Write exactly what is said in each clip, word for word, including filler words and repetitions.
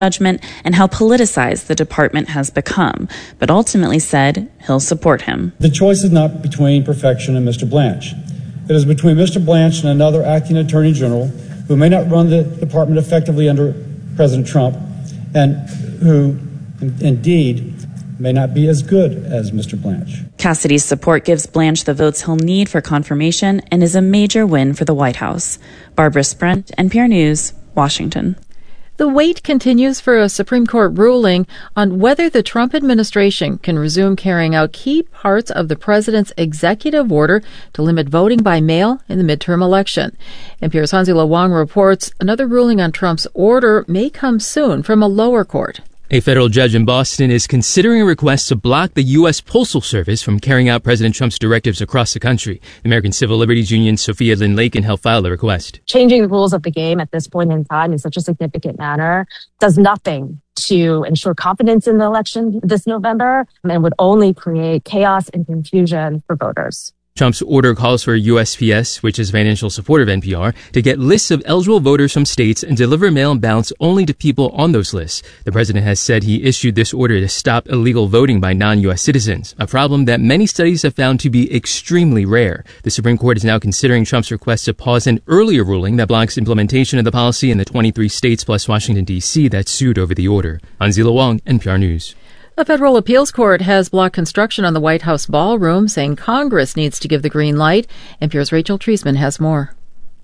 judgment and how politicized the department has become, but ultimately said he'll support him. The choice is not between perfection and Mister Blanche. It is between Mister Blanche and another acting attorney general who may not run the department effectively under President Trump and who, indeed, may not be as good as Mister Blanche. Cassidy's support gives Blanche the votes he'll need for confirmation and is a major win for the White House. Barbara Sprent, N P R News, Washington. The wait continues for a Supreme Court ruling on whether the Trump administration can resume carrying out key parts of the president's executive order to limit voting by mail in the midterm election. N P R's Hansi Lo-Wang reports another ruling on Trump's order may come soon from a lower court. A federal judge in Boston is considering a request to block the U S Postal Service from carrying out President Trump's directives across the country. The American Civil Liberties Union Sophia Lynn Lakin helped file the request. Changing the rules of the game at this point in time in such a significant manner does nothing to ensure confidence in the election this November and would only create chaos and confusion for voters. Trump's order calls for U S P S, which is a financial supporter of N P R, to get lists of eligible voters from states and deliver mail-in ballots only to people on those lists. The president has said he issued this order to stop illegal voting by non-U S citizens, a problem that many studies have found to be extremely rare. The Supreme Court is now considering Trump's request to pause an earlier ruling that blocks implementation of the policy in the twenty-three states plus Washington, D C that sued over the order. Hansi Lo-Wang, N P R News. A federal appeals court has blocked construction on the White House ballroom, saying Congress needs to give the green light. N P R's Rachel Treisman has more.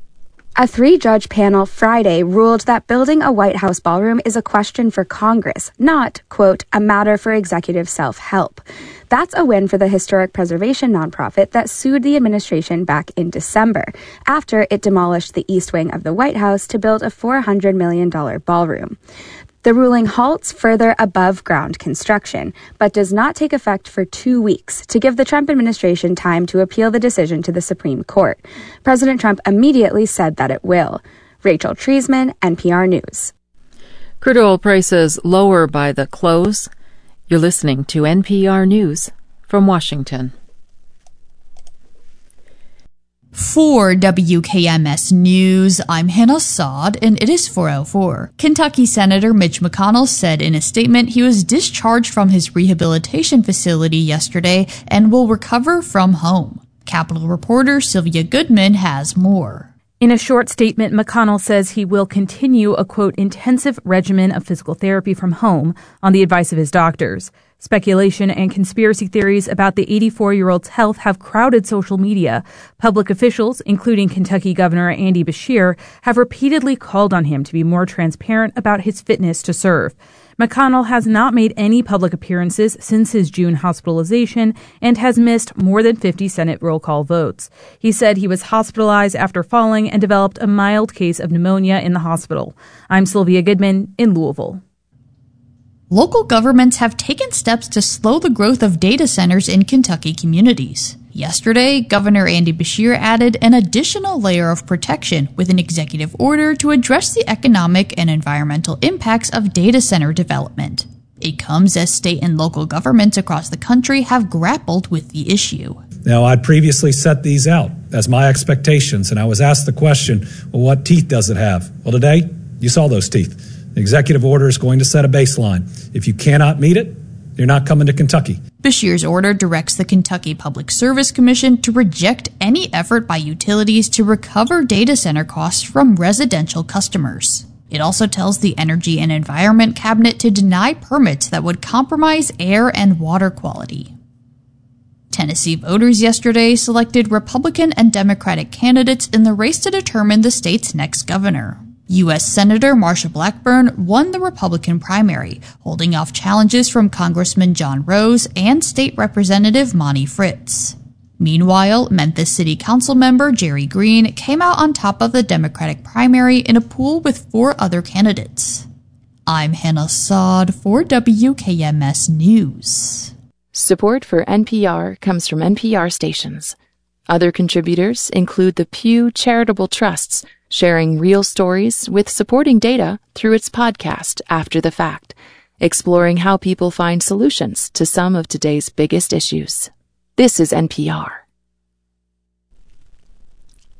A three-judge panel Friday ruled that building a White House ballroom is a question for Congress, not, quote, a matter for executive self-help. That's a win for the historic preservation nonprofit that sued the administration back in December, after it demolished the East Wing of the White House to build a four hundred million dollars ballroom. The ruling halts further above-ground construction, but does not take effect for two weeks to give the Trump administration time to appeal the decision to the Supreme Court. President Trump immediately said that it will. Rachel Treisman, N P R News. Crude oil prices lower by the close. You're listening to N P R News from Washington. For W K M S News, I'm Hannah Saad, and it is four oh four. Kentucky Senator Mitch McConnell said in a statement he was discharged from his rehabilitation facility yesterday and will recover from home. Capitol reporter Sylvia Goodman has more. In a short statement, McConnell says he will continue a, quote, intensive regimen of physical therapy from home on the advice of his doctors. Speculation and conspiracy theories about the eighty-four-year-old's health have crowded social media. Public officials, including Kentucky Governor Andy Beshear, have repeatedly called on him to be more transparent about his fitness to serve. McConnell has not made any public appearances since his June hospitalization and has missed more than fifty Senate roll call votes. He said he was hospitalized after falling and developed a mild case of pneumonia in the hospital. I'm Sylvia Goodman in Louisville. Local governments have taken steps to slow the growth of data centers in Kentucky communities. Yesterday, Governor Andy Beshear added an additional layer of protection with an executive order to address the economic and environmental impacts of data center development. It comes as state and local governments across the country have grappled with the issue. Now, I'd previously set these out as my expectations, and I was asked the question, well, what teeth does it have? Well, today, you saw those teeth. The executive order is going to set a baseline. If you cannot meet it, you're not coming to Kentucky. Beshear's order directs the Kentucky Public Service Commission to reject any effort by utilities to recover data center costs from residential customers. It also tells the Energy and Environment Cabinet to deny permits that would compromise air and water quality. Tennessee voters yesterday selected Republican and Democratic candidates in the race to determine the state's next governor. U S Senator Marsha Blackburn won the Republican primary, holding off challenges from Congressman John Rose and State Representative Monty Fritz. Meanwhile, Memphis City Council member Jerry Green came out on top of the Democratic primary in a pool with four other candidates. I'm Hannah Saad for W K M S News. Support for N P R comes from N P R stations. Other contributors include the Pew Charitable Trusts, sharing real stories with supporting data through its podcast After the Fact, exploring how people find solutions to some of today's biggest issues. This is N P R.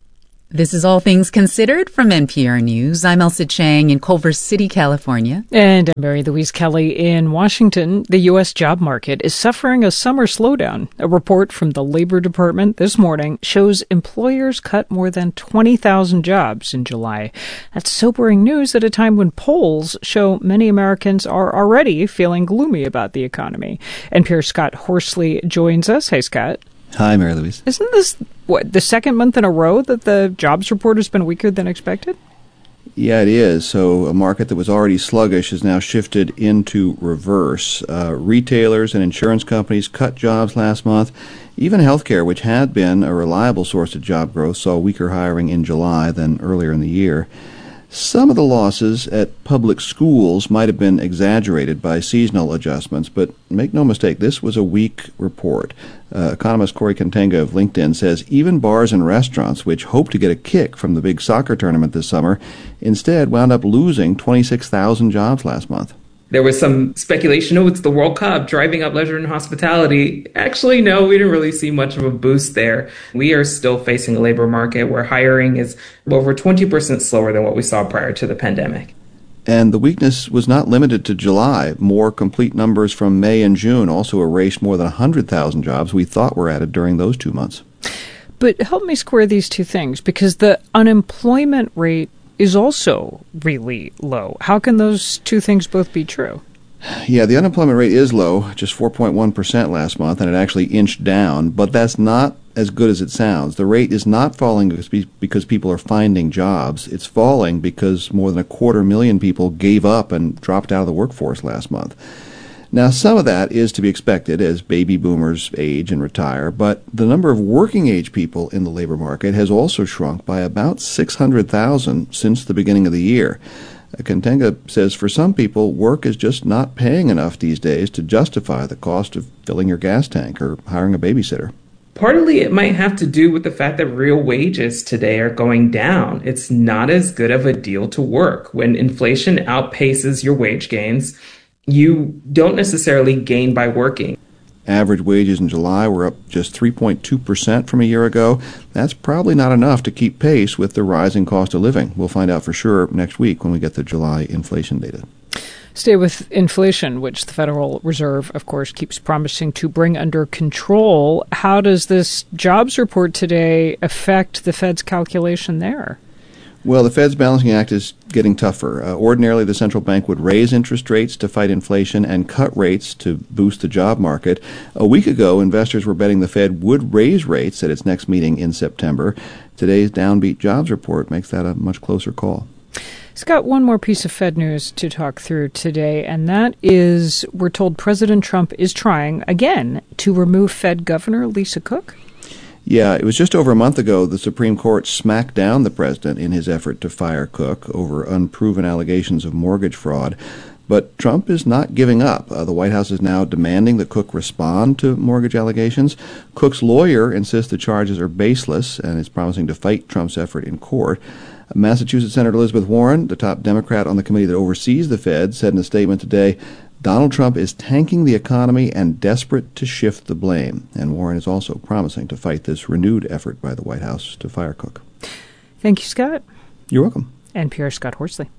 This is All Things Considered from N P R News. I'm Elsa Chang in Culver City, California. And I'm Mary Louise Kelly in Washington. The U S job market is suffering a summer slowdown. A report from the Labor Department this morning shows employers cut more than twenty thousand jobs in July. That's sobering news at a time when polls show many Americans are already feeling gloomy about the economy. N P R's Scott Horsley joins us. Hey, Scott. Hi, Mary Louise. Isn't this, what, the second month in a row that the jobs report has been weaker than expected? Yeah, it is. So a market that was already sluggish has now shifted into reverse. Uh, retailers and insurance companies cut jobs last month. Even healthcare, which had been a reliable source of job growth, saw weaker hiring in July than earlier in the year. Some of the losses at public schools might have been exaggerated by seasonal adjustments, but make no mistake, this was a weak report. Uh, economist Corey Contenga of LinkedIn says even bars and restaurants, which hoped to get a kick from the big soccer tournament this summer, instead wound up losing twenty-six thousand jobs last month. There was some speculation, oh, it's the World Cup driving up leisure and hospitality. Actually, no, we didn't really see much of a boost there. We are still facing a labor market where hiring is over twenty percent slower than what we saw prior to the pandemic. And the weakness was not limited to July. More complete numbers from May and June also erased more than one hundred thousand jobs we thought were added during those two months. But help me square these two things, because the unemployment rate is also really low. How can those two things both be true? Yeah, the unemployment rate is low, just four point one percent last month, and it actually inched down, but that's not as good as it sounds. The rate is not falling because people are finding jobs. It's falling because more than a quarter million people gave up and dropped out of the workforce last month. Now, some of that is to be expected as baby boomers age and retire, but the number of working-age people in the labor market has also shrunk by about six hundred thousand since the beginning of the year. Contenga says for some people, work is just not paying enough these days to justify the cost of filling your gas tank or hiring a babysitter. Partly it might have to do with the fact that real wages today are going down. It's not as good of a deal to work. When inflation outpaces your wage gains, you don't necessarily gain by working. Average wages in July were up just three point two percent from a year ago. That's probably not enough to keep pace with the rising cost of living. We'll find out for sure next week when we get the July inflation data. Stay with inflation, which the Federal Reserve, of course, keeps promising to bring under control. How does this jobs report today affect the Fed's calculation there? Well, the Fed's balancing act is getting tougher. Uh, ordinarily, the central bank would raise interest rates to fight inflation and cut rates to boost the job market. A week ago, investors were betting the Fed would raise rates at its next meeting in September. Today's downbeat jobs report makes that a much closer call. Scott, one more piece of Fed news to talk through today, and that is we're told President Trump is trying, again, to remove Fed Governor Lisa Cook. Yeah, it was just over a month ago the Supreme Court smacked down the president in his effort to fire Cook over unproven allegations of mortgage fraud. But Trump is not giving up. Uh, the White House is now demanding that Cook respond to mortgage allegations. Cook's lawyer insists the charges are baseless and is promising to fight Trump's effort in court. Massachusetts Senator Elizabeth Warren, the top Democrat on the committee that oversees the Fed, said in a statement today, Donald Trump is tanking the economy and desperate to shift the blame. And Warren is also promising to fight this renewed effort by the White House to fire Cook. Thank you, Scott. You're welcome. N P R's Scott Horsley.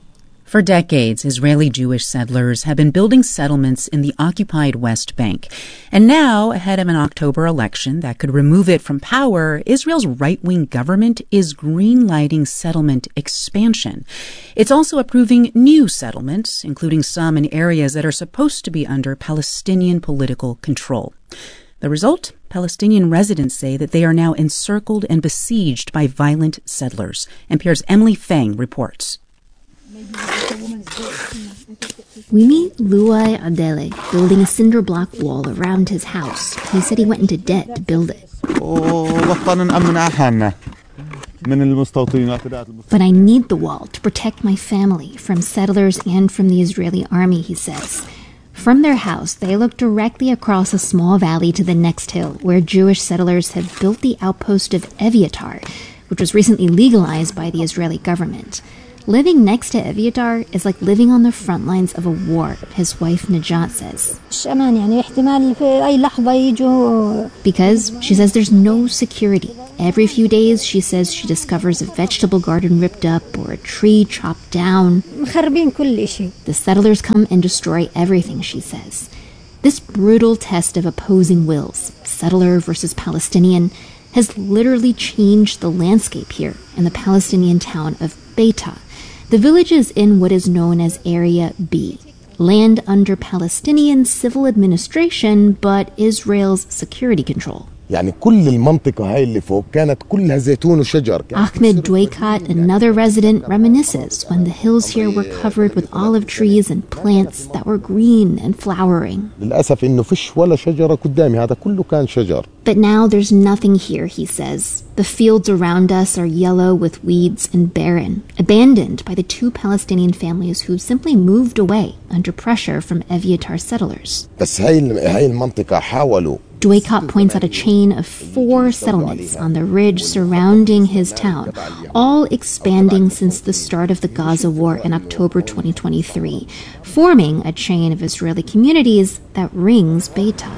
For decades, Israeli Jewish settlers have been building settlements in the occupied West Bank. And now, ahead of an October election that could remove it from power, Israel's right-wing government is green-lighting settlement expansion. It's also approving new settlements, including some in areas that are supposed to be under Palestinian political control. The result? Palestinian residents say that they are now encircled and besieged by violent settlers. N P R's Emily Feng reports. We meet Luai Adele building a cinder block wall around his house. He said he went into debt to build it. But I need the wall to protect my family from settlers and from the Israeli army, he says. From their house, they look directly across a small valley to the next hill, where Jewish settlers have built the outpost of Eviatar, which was recently legalized by the Israeli government. Living next to Evyatar is like living on the front lines of a war, his wife Najat says. Because, she says, there's no security. Every few days, she says, she discovers a vegetable garden ripped up or a tree chopped down. The settlers come and destroy everything, she says. This brutal test of opposing wills, settler versus Palestinian, has literally changed the landscape here in the Palestinian town of Beita. The village is in what is known as Area B, land under Palestinian civil administration but Israel's security control. يعني كل المنطقة هاي اللي فوق كانت كلها زيتون وشجر. Ahmed Dwaykat, another resident, reminisces when the hills here were covered with olive trees and plants that were green and flowering. للأسف إنه فيش ولا شجرة قدامي هذا كله كان شجر. But now there's nothing here, he says. The fields around us are yellow with weeds and barren, abandoned by the two Palestinian families who simply moved away under pressure from Evyatar settlers. بس هاي هاي المنطقة حاولوا. Dwaycott points out a chain of four settlements on the ridge surrounding his town, all expanding since the start of the Gaza war in October twenty twenty-three, forming a chain of Israeli communities that rings Beita.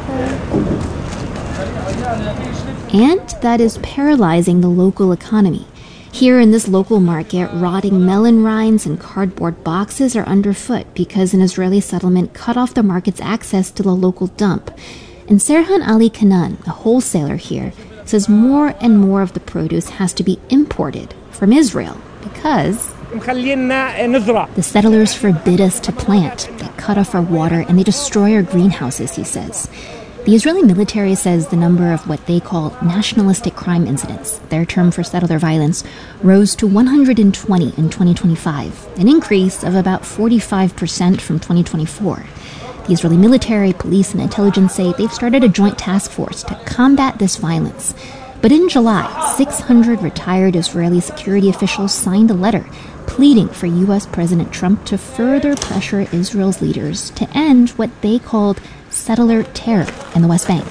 And that is paralyzing the local economy. Here in this local market, rotting melon rinds and cardboard boxes are underfoot because an Israeli settlement cut off the market's access to the local dump. And Serhan Ali Kanan, a wholesaler here, says more and more of the produce has to be imported from Israel because the settlers forbid us to plant. They cut off our water and they destroy our greenhouses, he says. The Israeli military says the number of what they call nationalistic crime incidents, their term for settler violence, rose to one hundred twenty in twenty twenty-five, an increase of about forty-five percent from twenty twenty-four. The Israeli military, police, and intelligence say they've started a joint task force to combat this violence. But in July, six hundred retired Israeli security officials signed a letter pleading for U S President Trump to further pressure Israel's leaders to end what they called settler terror in the West Bank.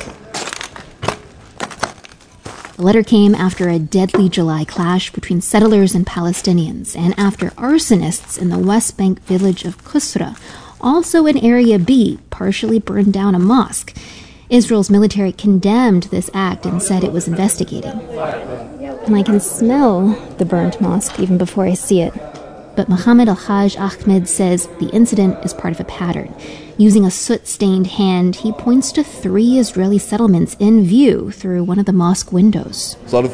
The letter came after a deadly July clash between settlers and Palestinians, and after arsonists in the West Bank village of Qusra, also in Area B, partially burned down a mosque. Israel's military condemned this act and said it was investigating. And I can smell the burnt mosque even before I see it. But Mohammed Al-Haj Ahmed says the incident is part of a pattern. Using a soot-stained hand, he points to three Israeli settlements in view through one of the mosque windows.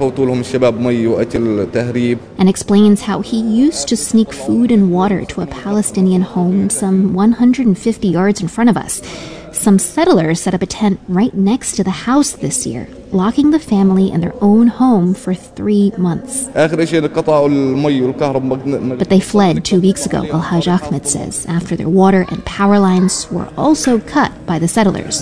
And explains how he used to sneak food and water to a Palestinian home some one hundred fifty yards in front of us. Some settlers set up a tent right next to the house this year, locking the family in their own home for three months. But they fled two weeks ago, Al-Haj Ahmed says, after their water and power lines were also cut by the settlers.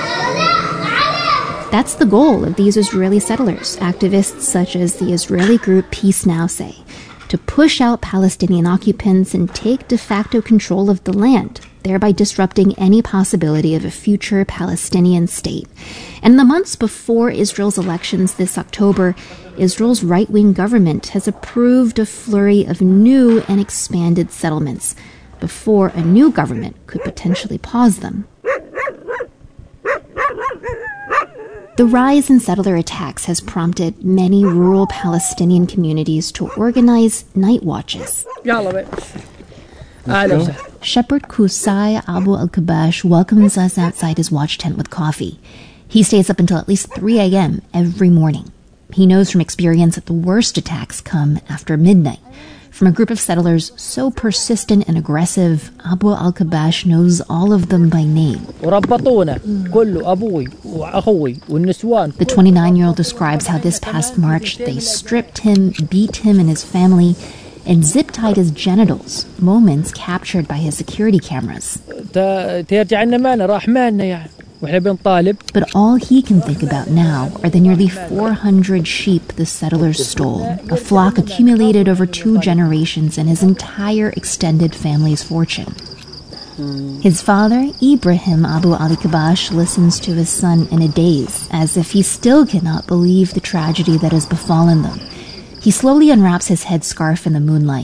That's the goal of these Israeli settlers, activists such as the Israeli group Peace Now say, to push out Palestinian occupants and take de facto control of the land, thereby disrupting any possibility of a future Palestinian state. And in the months before Israel's elections this October, Israel's right-wing government has approved a flurry of new and expanded settlements before a new government could potentially pause them. The rise in settler attacks has prompted many rural Palestinian communities to organize night watches. Shepherd Kusai Abu Al-Kabash welcomes us outside his watch tent with coffee. He stays up until at least three a.m. every morning. He knows from experience that the worst attacks come after midnight. From a group of settlers so persistent and aggressive, Abu Al-Kabash knows all of them by name. The twenty-nine-year-old describes how this past March they stripped him, beat him and his family, and zip-tied his genitals, moments captured by his security cameras. But all he can think about now are the nearly four hundred sheep the settlers stole, a flock accumulated over two generations and his entire extended family's fortune. His father, Ibrahim Abu Ali Kabash, listens to his son in a daze, as if he still cannot believe the tragedy that has befallen them. He slowly unwraps his headscarf in the moonlight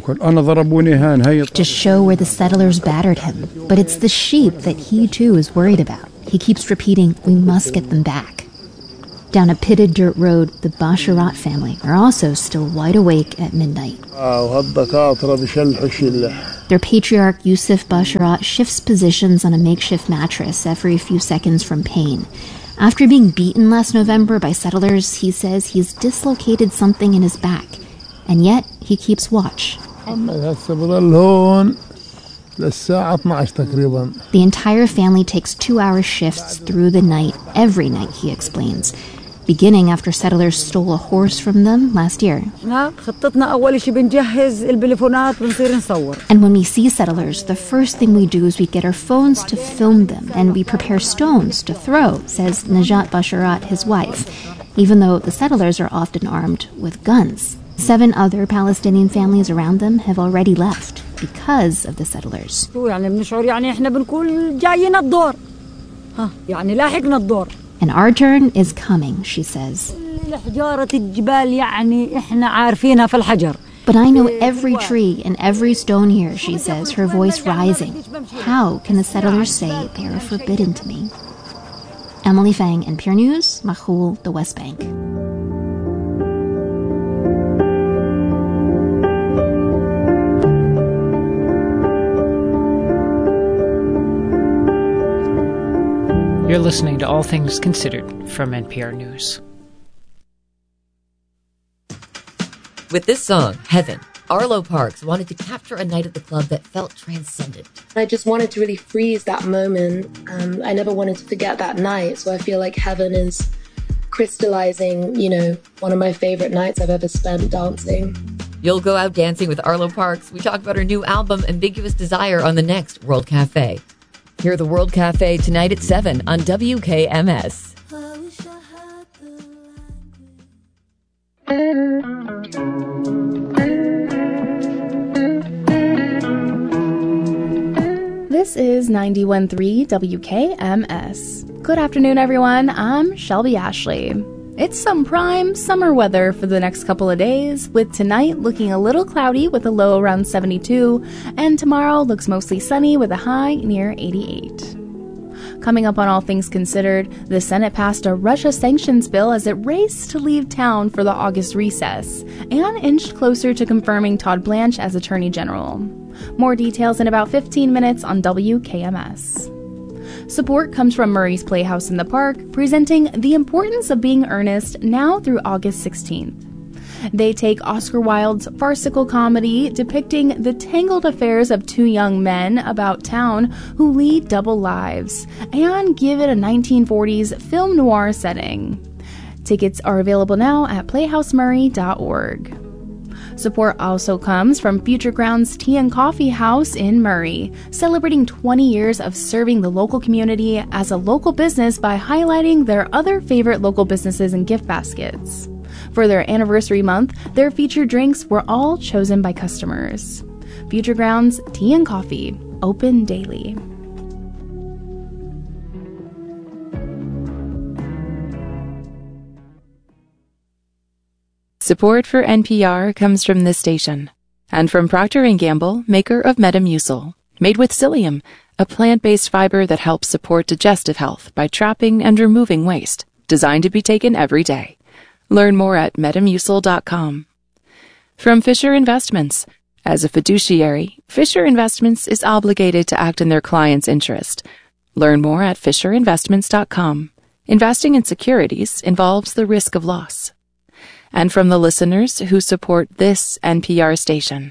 to show where the settlers battered him. But it's the sheep that he too is worried about. He keeps repeating, we must get them back. Down a pitted dirt road, the Basharat family are also still wide awake at midnight. Their patriarch, Yusuf Basharat, shifts positions on a makeshift mattress every few seconds from pain. After being beaten last November by settlers, he says he's dislocated something in his back, and yet he keeps watch. The entire family takes two-hour shifts through the night, every night, he explains, beginning after settlers stole a horse from them last year. And when we see settlers, the first thing we do is we get our phones to film them, and we prepare stones to throw, says Najat Basharat, his wife, even though the settlers are often armed with guns. Seven other Palestinian families around them have already left because of the settlers. And our turn is coming, she says. But I know every tree and every stone here, she says, her voice rising. How can the settlers say they are forbidden to me? Emily Fang, N P R News, Mahul, the West Bank. You're listening to All Things Considered from N P R News. With this song, Heaven, Arlo Parks wanted to capture a night at the club that felt transcendent. I just wanted to really freeze that moment. Um, I never wanted to forget that night, so I feel like Heaven is crystallizing, you know, one of my favorite nights I've ever spent dancing. You'll go out dancing with Arlo Parks. We talk about her new album, Ambiguous Desire, on the next World Cafe. Hear the World Cafe tonight at seven on W K M S. This is ninety-one point three W K M S. Good afternoon, everyone. I'm Shelby Ashley. It's some prime summer weather for the next couple of days, with tonight looking a little cloudy with a low around seventy-two, and tomorrow looks mostly sunny with a high near eighty-eight. Coming up on All Things Considered, the Senate passed a Russia sanctions bill as it raced to leave town for the August recess, and inched closer to confirming Todd Blanche as Attorney General. More details in about fifteen minutes on W K M S. Support comes from Murray's Playhouse in the Park, presenting The Importance of Being Earnest now through August sixteenth. They take Oscar Wilde's farcical comedy depicting the tangled affairs of two young men about town who lead double lives, and give it a nineteen forties film noir setting. Tickets are available now at playhouse murray dot org. Support also comes from Future Grounds Tea and Coffee House in Murray, celebrating twenty years of serving the local community as a local business by highlighting their other favorite local businesses and gift baskets. For their anniversary month, their featured drinks were all chosen by customers. Future Grounds Tea and Coffee, open daily. Support for N P R comes from this station and from Procter and Gamble, maker of Metamucil, made with psyllium, a plant-based fiber that helps support digestive health by trapping and removing waste, designed to be taken every day. Learn more at metamucil dot com. From Fisher Investments. As a fiduciary, Fisher Investments is obligated to act in their client's interest. Learn more at fisher investments dot com. Investing in securities involves the risk of loss. And from the listeners who support this N P R station.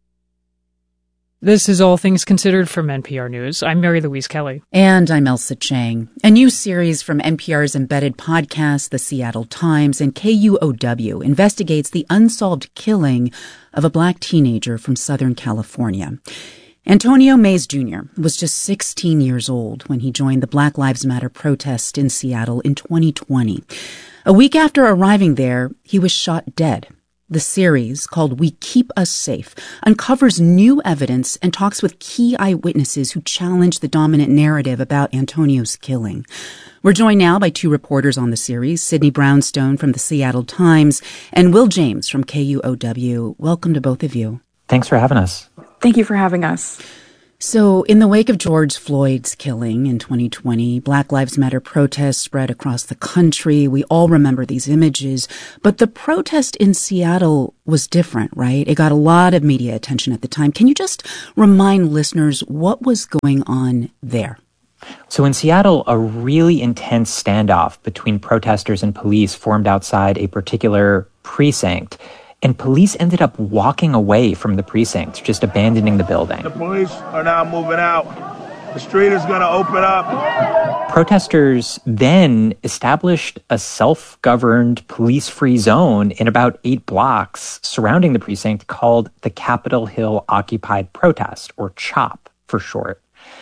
This is All Things Considered from N P R News. I'm Mary Louise Kelly. And I'm Elsa Chang. A new series from N P R's embedded podcast, The Seattle Times, and K U O W investigates the unsolved killing of a black teenager from Southern California. Antonio Mays Junior was just sixteen years old when he joined the Black Lives Matter protest in Seattle in twenty twenty. A week after arriving there, he was shot dead. The series, called We Keep Us Safe, uncovers new evidence and talks with key eyewitnesses who challenge the dominant narrative about Antonio's killing. We're joined now by two reporters on the series, Sydney Brownstone from the Seattle Times and Will James from K U O W. Welcome to both of you. Thanks for having us. Thank you for having us. So, in the wake of George Floyd's killing in twenty twenty, Black Lives Matter protests spread across the country. We all remember these images. But the protest in Seattle was different, right? It got a lot of media attention at the time. Can you just remind listeners what was going on there? So in Seattle, a really intense standoff between protesters and police formed outside a particular precinct. And police ended up walking away from the precinct, just abandoning the building. The police are now moving out. The street is going to open up. Protesters then established a self-governed police-free zone in about eight blocks surrounding the precinct called the Capitol Hill Occupied Protest, or CHOP for short.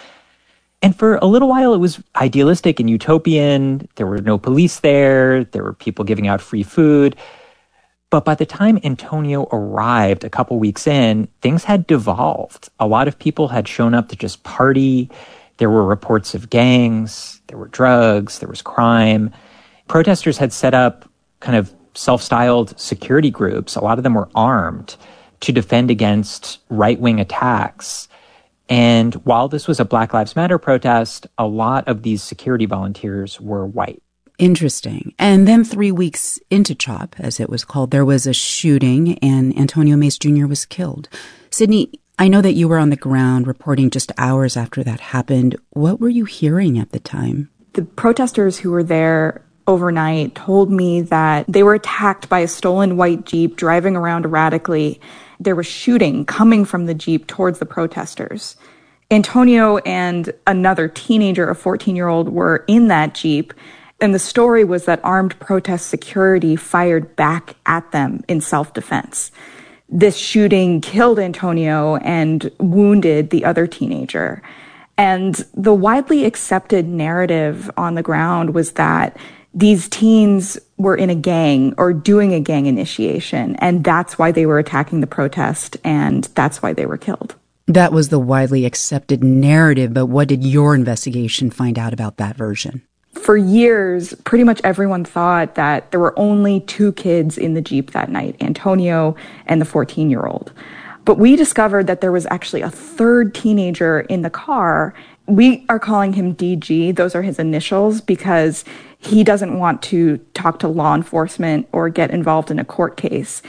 And for a little while, it was idealistic and utopian. There were no police there. There were people giving out free food. But by the time Antonio arrived a couple weeks in, things had devolved. A lot of people had shown up to just party. There were reports of gangs. There were drugs. There was crime. Protesters had set up kind of self-styled security groups. A lot of them were armed to defend against right-wing attacks. And while this was a Black Lives Matter protest, a lot of these security volunteers were white. Interesting. And then three weeks into CHOP, as it was called, there was a shooting and Antonio Mays Junior was killed. Sydney, I know that you were on the ground reporting just hours after that happened. What were you hearing at the time? The protesters who were there overnight told me that they were attacked by a stolen white Jeep driving around erratically. There was shooting coming from the Jeep towards the protesters. Antonio and another teenager, a fourteen-year-old, were in that Jeep. And the story was that armed protest security fired back at them in self-defense. This shooting killed Antonio and wounded the other teenager. And the widely accepted narrative on the ground was that these teens were in a gang or doing a gang initiation, and that's why they were attacking the protest, and that's why they were killed. That was the widely accepted narrative, but what did your investigation find out about that version? For years, pretty much everyone thought that there were only two kids in the Jeep that night, Antonio and the fourteen-year-old. But we discovered that there was actually a third teenager in the car. We are calling him D G. Those are his initials because he doesn't want to talk to law enforcement or get involved in a court case.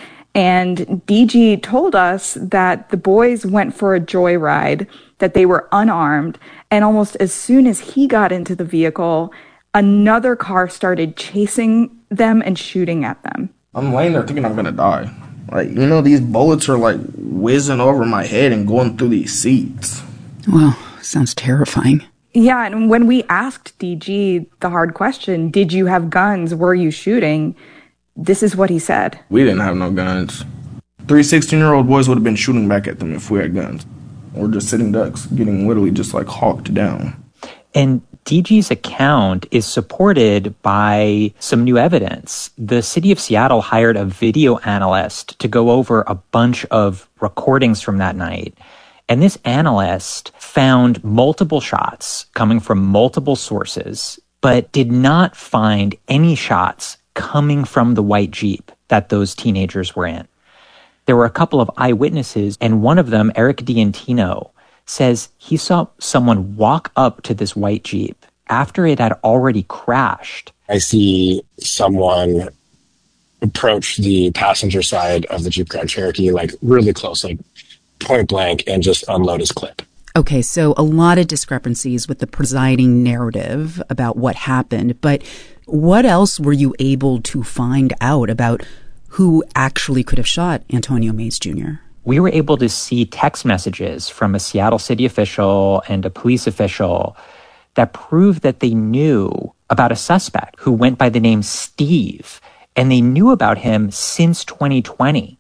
And D G told us that the boys went for a joyride, that they were unarmed, and almost as soon as he got into the vehicle, another car started chasing them and shooting at them. I'm laying there thinking I'm gonna die. Like, you know, these bullets are like whizzing over my head and going through these seats. Well, sounds terrifying. Yeah, and when we asked D G the hard question, did you have guns? Were you shooting? This is what he said. We didn't have no guns. Three sixteen-year-old boys would have been shooting back at them if we had guns. Or just sitting ducks, getting literally just like hawked down. And D G's account is supported by some new evidence. The city of Seattle hired a video analyst to go over a bunch of recordings from that night. And this analyst found multiple shots coming from multiple sources, but did not find any shots coming from the white Jeep that those teenagers were in. There were a couple of eyewitnesses, and one of them, Eric D'Antino, says he saw someone walk up to this white Jeep after it had already crashed. I see someone approach the passenger side of the Jeep Grand Cherokee, like really close, like point blank, and just unload his clip. Okay, so a lot of discrepancies with the presiding narrative about what happened, but what else were you able to find out about who actually could have shot Antonio Mays Junior? We were able to see text messages from a Seattle city official and a police official that proved that they knew about a suspect who went by the name Steve, and they knew about him since twenty twenty.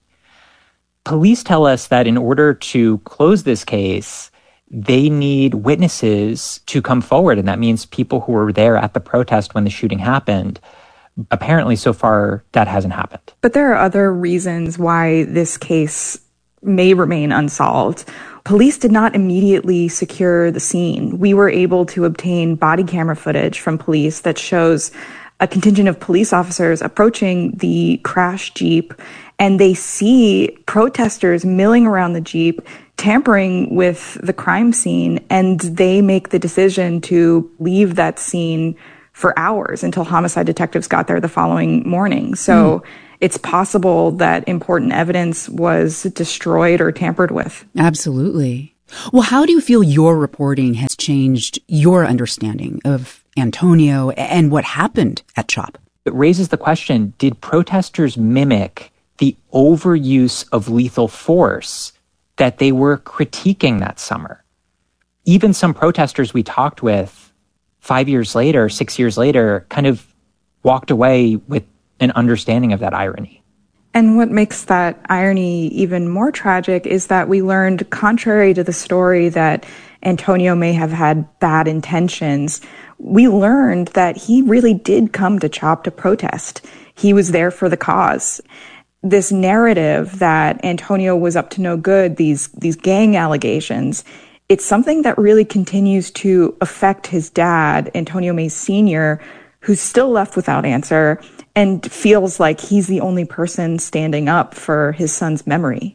Police tell us that in order to close this case, they need witnesses to come forward, and that means people who were there at the protest when the shooting happened. Apparently, so far, that hasn't happened. But there are other reasons why this case may remain unsolved. Police did not immediately secure the scene. We were able to obtain body camera footage from police that shows a contingent of police officers approaching the crashed Jeep, and they see protesters milling around the Jeep, tampering with the crime scene, and they make the decision to leave that scene for hours until homicide detectives got there the following morning. So mm. it's possible that important evidence was destroyed or tampered with. Absolutely. Well, how do you feel your reporting has changed your understanding of Antonio and what happened at CHOP? It raises the question, did protesters mimic the overuse of lethal force that they were critiquing that summer? Even some protesters we talked with five years later, six years later, kind of walked away with an understanding of that irony. And what makes that irony even more tragic is that we learned, contrary to the story that Antonio may have had bad intentions, we learned that he really did come to CHOP to protest. He was there for the cause. This narrative that Antonio was up to no good, these, these gang allegations, it's something that really continues to affect his dad, Antonio Mays Senior, who's still left without answer and feels like he's the only person standing up for his son's memory.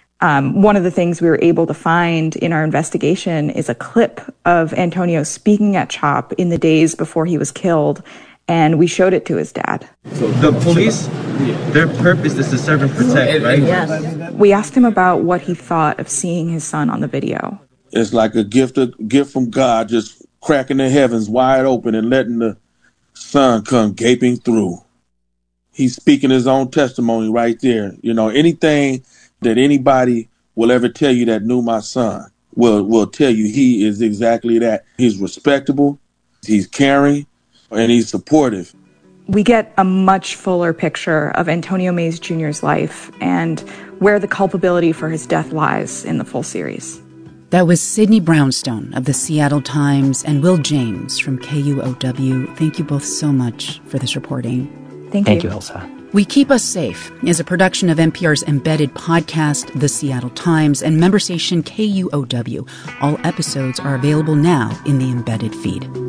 Um, one of the things we were able to find in our investigation is a clip of Antonio speaking at CHOP in the days before he was killed, and we showed it to his dad. So the police, their purpose is to serve and protect, right? Yes. We asked him about what he thought of seeing his son on the video. It's like a gift, a gift from God, just cracking the heavens wide open and letting the sun come gaping through. He's speaking his own testimony right there. You know, anything that anybody will ever tell you that knew my son will will tell you he is exactly that. He's respectable, he's caring, and he's supportive. We get a much fuller picture of Antonio Mays Junior's life and where the culpability for his death lies in the full series. That was Sydney Brownstone of the Seattle Times and Will James from K U O W. Thank you both so much for this reporting. Thank, Thank you. you, Ilsa. We Keep Us Safe is a production of N P R's embedded podcast, The Seattle Times, and member station K U O W. All episodes are available now in the embedded feed.